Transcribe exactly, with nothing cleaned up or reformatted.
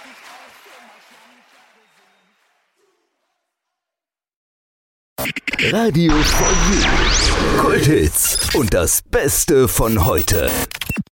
Radio for You. Kulthits und das Beste von heute.